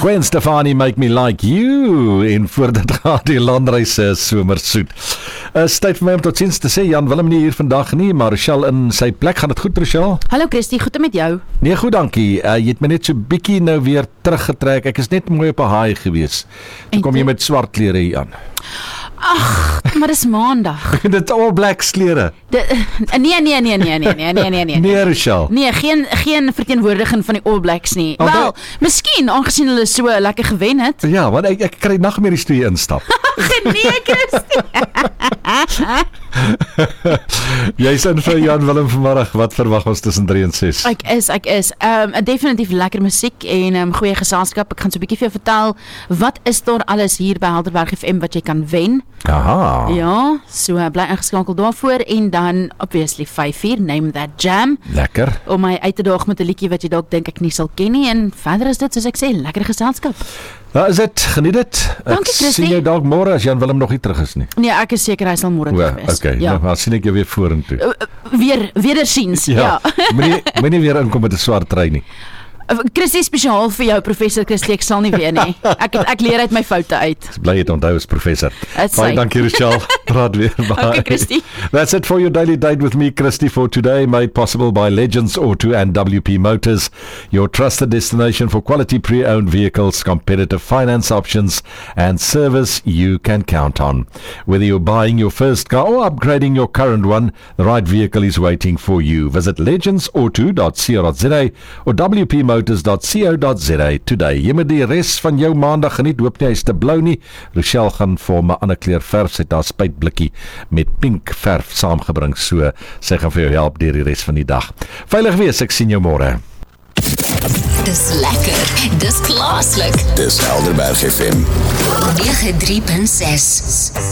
Gwen Stefani, Make Me Like You, en voordat gaat die landreis somersoet. Is tyd vir my om tot ziens te sê, Jan Willem nie hier vandag nie, maar Rochelle in sy plek, gaan dit goed, Rochelle? Hallo Christie, goed met jou? Nee, goed dankie, jy het my net so bietjie nou weer teruggetrek, ek is net mooi op 'n haai gewees, toe kom jy met swart klere hier aan. Ag, maar dis maandag. Dit All Blacks klere. Nee, Nee, Rochelle. Nee, geen verteenwoordiging van die All Blacks nie. Wel, miskien aangesien hulle so lekker gewen het. Ja, want ek kry nagmerries toe jy instap. Nee, Christie. Jy's in vir Jan Willem vanmiddag, wat verwag ons tussen 3 en 6? Ek is. Definitief lekker musiek en goeie geselskap. Ek gaan so 'n bietjie vir jou vertel, wat is daar alles hier by Helderberg FM wat jy kan wen. Aha. Ja, so bly ingeskakel daarvoor en dan obviously 5:00 Name That Jam. Lekker. Om my uit te daag met 'n liedjie wat jy dalk dink ek nie sal ken nie en verder is dit soos ek sê, lekker geselskap. Nou is dit, geniet dit. Dankie, Ek sien Christie. jou dalk môre as Jan Willem nog nie terug is nie. Nee, ek is seker hy sal môre terug wees. Okay, Ja. nou sien ek jou weer vorentoe. Wederziens. Ja. Moenie weer inkom met 'n swart trui nie. Christie, spesiaal vir jou professor Christie, ek sal nie weer nie. Ek leer uit my foute uit. Bly het onthou as professor. Baie dankie, Rochelle. Praat weer. Bye. Okay, Christie. That's it for your daily date with me, Christie, for today, made possible by Legends Auto and WP Motors, your trusted destination for quality pre-owned vehicles, competitive finance options, and service you can count on. Whether you're buying your first car or upgrading your current one, the right vehicle is waiting for you. Visit legendsauto.co.za or wpmotors.co.za today. Jy moet die res van jou maandag geniet, hoop nie hy is te blou nie. Rochelle gaan vir my ander kleur verf, sy het haar spuitblikkie met pink verf saamgebring, so sy gaan vir jou help deur die res van die dag. Veilig wees, ek sien jou môre. Dis lekker, dis plaaslik. Dis Helderberg FM 93.6.